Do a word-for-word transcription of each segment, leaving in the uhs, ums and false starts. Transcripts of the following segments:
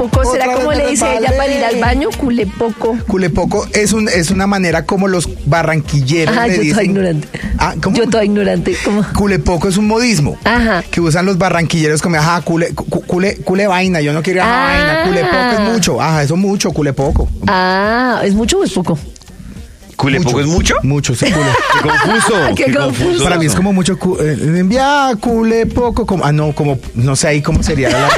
Culepoco, ¿será Otra como vez le me dice resbalé. ella para ir al baño? Culepoco. Culepoco es un es una manera como los barranquilleros Ajá, le yo dicen. toda ignorante. Ah, ¿cómo? Yo toda ignorante. ¿Cómo? Culepoco es un modismo. Ajá. Que usan los barranquilleros como, ajá, cule, cu- cule, cule vaina, yo no quiero ajá, Ah. vaina, culepoco es mucho, ajá, eso mucho, culepoco. Ah, ¿es mucho o es poco? ¿Culepoco es mucho? Mucho, sí, cule. Qué confuso. Qué confuso. Para mí es como mucho, cu- eh, envía culepoco, como, ah, no, como, no sé ahí cómo sería la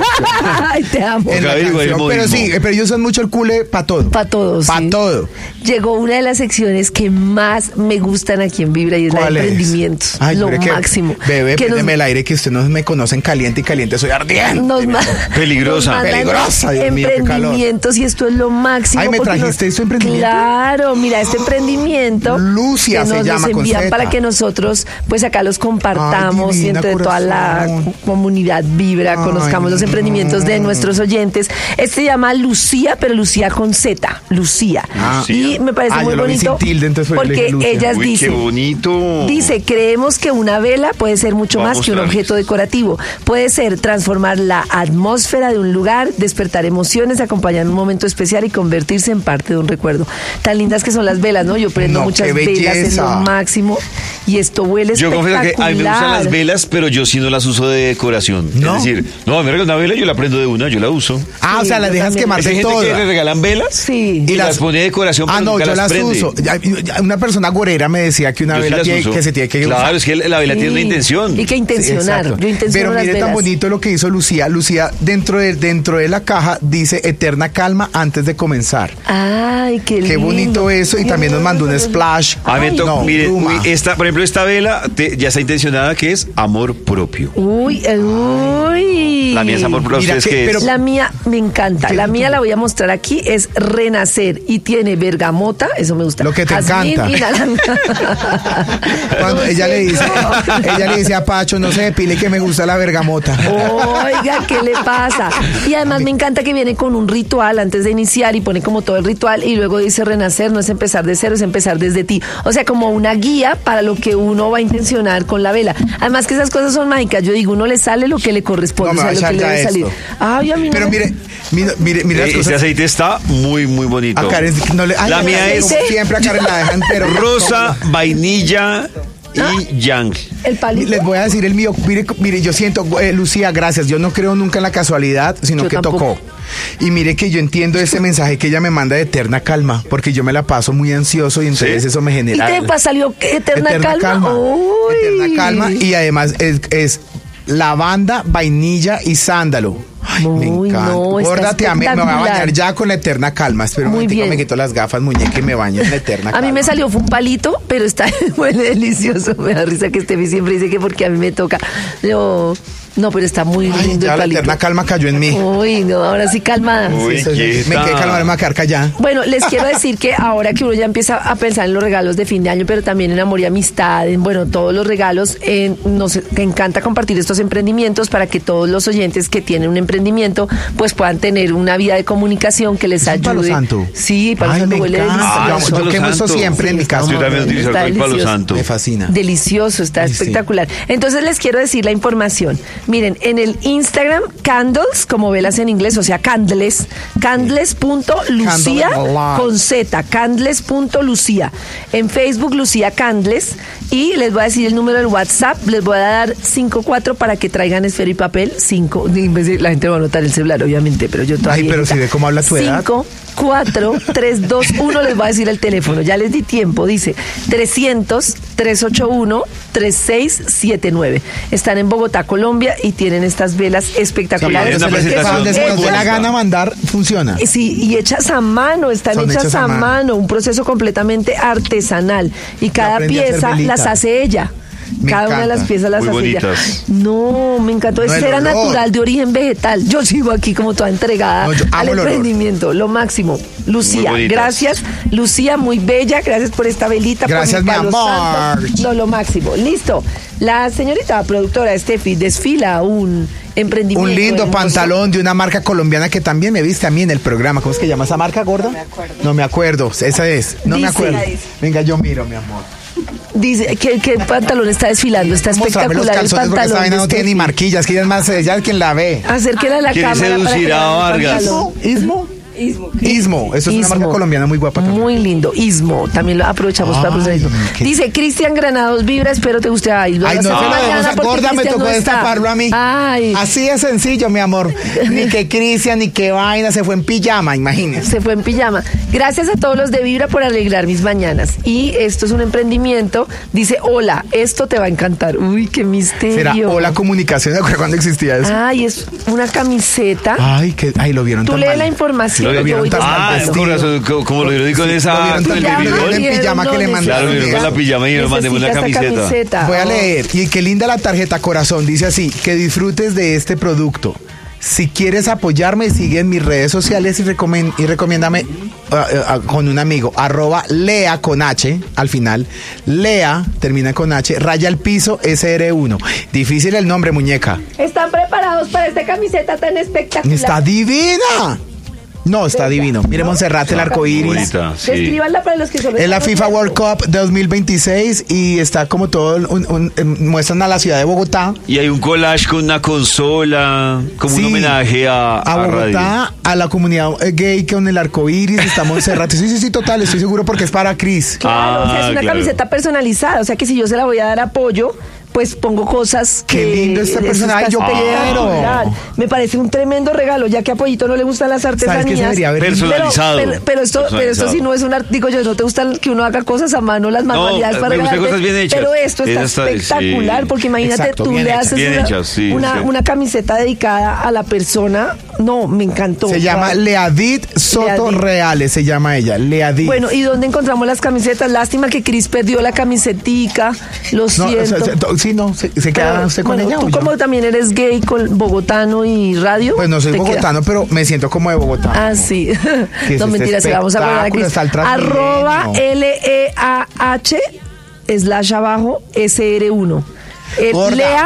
Ay, te amo. en la Acá digo, el canción, pero modismo. sí, eh, pero ellos usan mucho el cule para todo. Para todos. Para sí. todo. Llegó una de las secciones que más me gustan aquí en Vibra y es la de ¿Cuál es? emprendimientos. Ay, lo pero es que, máximo. Bebé, que préndeme el aire que usted no me conocen caliente y caliente soy ardiente. nos ma- Peligrosa. nos mandan Peligrosa, Dios mío, qué calor. emprendimientos y esto es lo máximo. Ay, ¿me porque trajiste nos- este emprendimiento? Claro, mira, este emprendimiento Lucia que se nos los llama, con envían Z. para que nosotros pues acá los compartamos Ay, y divina, entre toda la corazón. comunidad Vibra, Ay, conozcamos los emprendimientos de no. nuestros oyentes. Este se llama Lucía, pero Lucía con Z, Lucía. Ah. Y me parece Ah, muy yo lo vi bonito sin tilde, entonces fue- le porque dije Lucía. ellas Uy, qué dicen bonito. Dice, creemos que una vela puede ser mucho Vamos más que un a ver. objeto decorativo. Puede ser transformar la atmósfera de un lugar, despertar emociones, acompañar un momento especial y convertirse en parte de un recuerdo. Tan lindas que son las velas, ¿no? Yo prendo No, muchas qué velas, es belleza. lo máximo. Y esto huele Yo espectacular. confieso que a mí me gustan las velas, pero yo sí no las uso de decoración. ¿No? Es decir, no, me regalan una vela, yo la prendo de una, yo la uso. Ah, o Sí, sea, las yo dejas también. Hay quemarse gente todas. que le regalan velas Sí. y, las, pone de decoración, pero Ah, no, nunca yo las prende. uso. Ya- ya- Una persona gorera me decía que una Yo sí vela las tiene- uso. que se tiene que Claro, usar. es que la vela tiene una Sí. intención. Y que Sí, intencionar. exacto. Yo intenciono Pero las mire tan velas. bonito lo que hizo Lucía. Lucía, dentro de, dentro de la caja, dice eterna calma antes de comenzar. Ay, qué lindo. Qué bonito eso. Y también nos mandó un splash. A mí me Ay, toca- no, mire, pluma. uy, esta, por ejemplo, esta vela te- ya está intencionada que es amor propio. Uy, eh, uy. La mía es amor propio. Mira ¿Ustedes que- qué es? pero- La mía me encanta. ¿Qué La es mía tu- la voy a mostrar aquí. Es Renacer y tiene bergamota. Eso me gusta. Lo que te Jazmín encanta. y naranja. Cuando Lo ella le dice, siento. ella le dice a Pacho, no se depile que me gusta la bergamota. Oiga, ¿qué le pasa? Y además me encanta que viene con un ritual antes de iniciar y pone como todo el ritual y luego dice renacer, no es empezar de cero, es empezar desde ti. O sea, como una guía para lo que uno va a intencionar con la vela. Además que esas cosas son mágicas. Yo digo, uno le sale lo que le corresponde, No, o me sea, va a lo que echar le ya debe salir. esto. Ay, a mí no Pero me- mire, mire, mire, mire las Eh, Este cosas. aceite está muy, muy bonito. A Karen, no le- ay, La no, mía Karen, es como siempre a Karen la dejan, pero rosa, vainilla y yang. El palito. Les voy a decir el mío. Mire, mire yo siento, eh, Lucía, gracias. Yo no creo nunca en la casualidad, sino Yo que tampoco. tocó. Y mire que yo entiendo ese mensaje que ella me manda de eterna calma, porque yo me la paso muy ansioso y entonces ¿Sí? eso me ¿Y genera. te pa- salió eterna, calma? Uy. Eterna calma y además es, es lavanda, vainilla y sándalo. Ay, me Uy, encanta. no, está Górdate, a mí, me voy a espectacular. bañar ya con la eterna calma. Espera un Muy momentico, bien. me quito las gafas, muñeca, y me baño en la eterna A calma. mí me salió fue un palito, pero está huele delicioso. Me da risa que Steffi siempre dice que porque a mí me toca. Yo, no, pero está muy Ay, lindo ya el la palito. eterna calma cayó en mí. Uy, no, ahora sí calmada. Uy, Sí, sí, sí. Me quieta. quedé calmada, me voy a quedar callada. Bueno, les quiero decir que ahora que uno ya empieza a pensar en los regalos de fin de año, pero también en amor y amistad, en bueno, todos los regalos, eh, nos encanta compartir estos emprendimientos para que todos los oyentes que tienen un emprendimiento, pues puedan tener una vía de comunicación que les ¿Es un ayude. palo santo? Sí, palo Ay, santo me huele encanta. Ah, delicioso. yo palo quemo eso santo. siempre en mi casa. Yo también utilizo Está el palo delicioso. santo. Me fascina. Delicioso, está Ay, sí. espectacular. Entonces les quiero decir la información. Miren, en el Instagram, candles, como velas en inglés, o sea, candles, candles.lucía Candle con Z, candles.lucía. En Facebook, Lucía Candles. Y les voy a decir el número del WhatsApp, les voy a dar cinco cuatro para que traigan esfero y papel. cinco, la gente va a anotar el celular, obviamente, pero yo todavía. Ay, pero si ve cómo habla tu edad. cinco cuatro tres dos uno les voy a decir el teléfono. Ya les di tiempo, dice trescientos, trescientos ochenta y uno, treinta y seis setenta y nueve. Están en Bogotá, Colombia y tienen estas velas espectaculares. Sí, es una Para presentación donde se muy nos dé la buena. gana mandar, funciona. Eh, Sí, y hechas a mano, están Son hechas, hechas a, a mano. mano. un proceso completamente artesanal. Y cada aprendí a hacer pieza velitas. las hace ella. Me Cada una de encanta. las piezas las Muy hace bonitas. ella. No, me encantó. No, Es el cera olor. natural de origen vegetal. Yo sigo aquí como toda entregada No, yo amo al el olor. emprendimiento. Lo máximo. Lucía, Muy bonitas. gracias. Lucía, muy bella. Gracias por esta velita. por Gracias, mi palo amor. santo. No, lo máximo. Listo. La señorita productora Steffi desfila un emprendimiento. Un lindo hermoso. pantalón de una marca colombiana que también me viste a mí en el programa. ¿Cómo es que llama esa marca, gorda? No me acuerdo. No me acuerdo. Esa es. No me Dice. acuerdo. Venga, yo miro, mi amor. Dice que, que el pantalón está desfilando, está Mostrarme los espectacular el calzones porque esta pantalón. vaina no de tiene ni Steffi. marquillas, que ella es más, ella es quien la ve. Acérquela a la ¿Quiere cámara para que seducir vean a el Vargas? pantalón. ¿Ismo? Ismo. Ismo, eso es una marca colombiana muy guapa también. Muy lindo, Ismo, también lo aprovechamos Ay, para aprovechar Ismo. qué- Dice Cristian Granados, vibra, espero te guste. Ay, Ay, no se hasta lo mañana demos a porque gorda, me Cristian tocó no está. destaparlo a mí. Ay, Así de sencillo, mi amor. Ni que Cristian, ni que vaina, se fue en pijama, imagínese. se fue en pijama. Gracias a todos los de Vibra por alegrar mis mañanas. Y esto es un emprendimiento. Dice, hola, esto te va a encantar. Uy, qué misterio. Será Hola Comunicación, ¿de acuerdo cuando existía eso? Ay, es una camiseta. Ay, que, ay, lo vieron Tú tan lee mal. la información. Lo yo vieron voy tan mal Ah, destapando. vestido. con razón, co- como lo vieron con Lo esa. vieron con tan el mal, bibidón. vieron en pijama que le Necesita- mandaron. Claro, vieron con la pijama y yo le mandé una necesita esta camiseta. camiseta. Voy a Oh. leer. Y qué linda la tarjeta corazón. Dice así, que disfrutes de este producto. Si quieres apoyarme, sigue en mis redes sociales y, recomen- y recomiéndame uh, uh, uh, con un amigo. Arroba Lea con H al final. Lea, termina con H, raya al piso S R uno. Difícil el nombre, muñeca. ¿Están preparados para esta camiseta tan espectacular? ¡Está divina! No, está divino. Mire, Monserrat, el arco iris. Bonita, sí. Escríbanla para los que solo Es la estamos FIFA viendo. World Cup dos mil veintiséis y está como todo, un- un- eh, muestran a la ciudad de Bogotá. Y hay un collage con una consola, como Sí, un homenaje a, a a Bogotá, radio. a la comunidad eh, gay con el arco iris, está Monserrat. Sí, sí, sí, total, estoy seguro porque es para Cris. Claro, o sea, es Ah, una claro. camiseta personalizada. O sea, que si yo se la voy a dar apoyo, pues pongo cosas que... Qué lindo este eso personaje, está yo espectacular. quiero. Me parece un tremendo regalo, ya que a Pollito no le gustan las ¿Sabes qué se artesanías. debería haber? Perso- Personalizado. Pero, pero, pero esto, pero esto Personalizado. sí no es un artículo, yo no te gusta que uno haga cosas a mano, las manualidades me para gustan regalarte, cosas bien hechas. pero esto está Esa está- espectacular, sí. porque imagínate, Exacto, tú bien le hechas. haces Bien una, hechas, sí, una, sí. una camiseta dedicada a la persona. No, me encantó. Se llama Wow. Leadit Soto Leadit. Reales, se llama ella, Leadit. Bueno, ¿y dónde encontramos las camisetas? Lástima que Cris perdió la camisetica, lo no, o siento. sea, se- to- sí, no, se, se queda Pero, usted con bueno, ella. tú o yo? como también eres gay, con bogotano y radio. Pues no soy ¿te queda? bogotano, pero me siento como de Bogotá. Ah, sí. ¿Qué es No, este mentira, se vamos a guardar a Cris. espectáculo? Está el Transmilenio. Arroba L E A H slash abajo S R uno. Eh, Gorda. Lea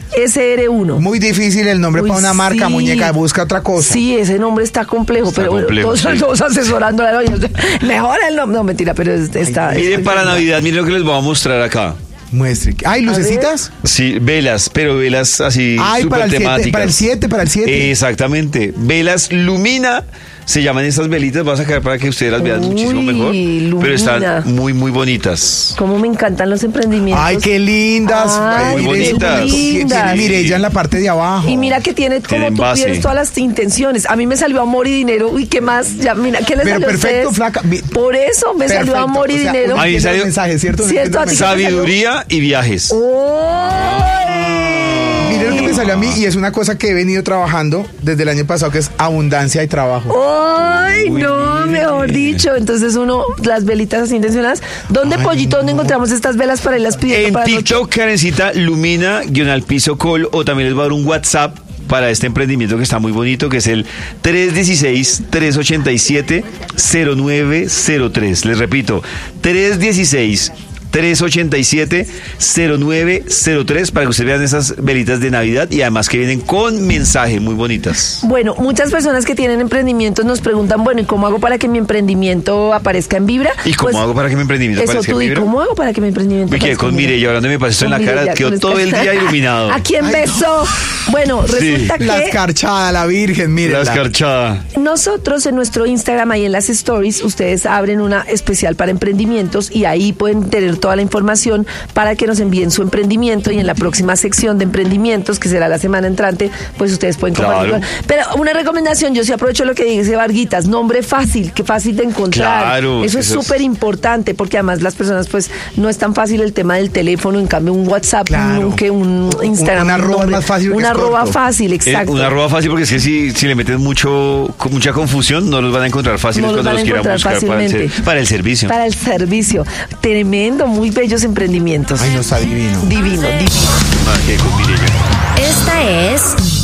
S R uno. Muy difícil el nombre Uy, para una marca, sí. muñeca, busca otra cosa. Sí, ese nombre está complejo, Está pero bueno, complejo, todos, sí. todos asesorando a la doña. Mejor el nombre. No, mentira, pero es- está. Miren, para Navidad, miren lo que les voy a mostrar acá. Muestre. Ay, lucecitas. Sí, velas, pero velas así Ay, súper para el siete, temáticas. para el siete, para el siete. Exactamente. Velas Lumina. Se llaman estas velitas, vas a sacar para que ustedes las vean Uy, muchísimo mejor. Lumina. Pero están muy, muy bonitas. Cómo me encantan los emprendimientos. Ay, qué lindas. Ay, Ay, muy mire, bonitas. Tiene Lindas. Mirella en la parte de abajo. Y mira que tiene como Tienen tú base. tienes todas las intenciones. A mí me salió amor y dinero. Uy, ¿qué más? Ya, mira, ¿qué les Pero salió a perfecto, ustedes? flaca. Mi- Por eso me salió Perfecto, amor y o sea, dinero. uno Ahí entiende salió- el mensaje, ¿cierto? Uno ¿Cierto? entiende el A ti mensaje. Sabiduría y viajes. ¡Ay! Mire lo que me salió a mí y es una cosa que he venido trabajando desde el año pasado que es abundancia y trabajo. ¡Ay, no! Mejor dicho. Entonces uno, las velitas así intencionadas. ¿Dónde, Ay, Pollito, dónde no. encontramos estas velas para irlas pidiendo En para noche? TikTok, Karencita Lumina, guión al piso call, o también les voy a dar un WhatsApp para este emprendimiento que está muy bonito, que es el tres uno seis, tres ocho siete, cero nueve cero tres. Les repito, tres uno seis, tres ocho siete, cero nueve cero tres para que ustedes vean esas velitas de Navidad y además que vienen con mensaje muy bonitas. Bueno, muchas personas que tienen emprendimientos nos preguntan, bueno, ¿y cómo hago para que mi emprendimiento aparezca en Vibra? ¿Y cómo Pues, hago para que mi emprendimiento Eso aparezca tú, en ¿y Vibra? cómo hago para que mi emprendimiento Me quedé aparezca con en Vibra? Mireya hablando, me pasó esto en la Con cara, Mireya, quedó con todo el esta- día iluminado. ¿A quién Ay, besó? Bueno, resulta La que escarchada, la virgen, mire. La escarchada. nosotros en nuestro Instagram, ahí en las stories, ustedes abren una especial para emprendimientos y ahí pueden tener toda la información para que nos envíen su emprendimiento y en la próxima sección de emprendimientos, que será la semana entrante, pues ustedes pueden compartir. Claro. Pero una recomendación, yo sí aprovecho lo que dice Varguitas, nombre fácil, que fácil de encontrar. Claro, Eso es eso es- súper importante porque además las personas, pues no es tan fácil el tema del teléfono, en cambio un WhatsApp, Claro. un, que un Instagram. Un arroba nombre, es más fácil porque Una es arroba corto. fácil, Eh, exacto. una arroba fácil porque es que si, si le meten mucho, con mucha confusión, no los van a encontrar fáciles No los cuando van a los quieran encontrar buscar para el, ser- fácilmente. para el servicio. Para el servicio. Tremendo, muy bellos emprendimientos. Ay, no está divino. Divino, divino. Ah, que con Mireya. Esta es